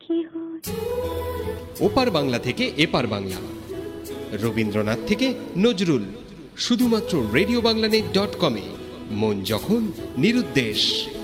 ওপার বাংলা থেকে এপার বাংলা, রবীন্দ্রনাথ থেকে নজরুল, শুধুমাত্র রেডিও বাংলানেট.কমে। মন যখন নিরুদ্দেশ।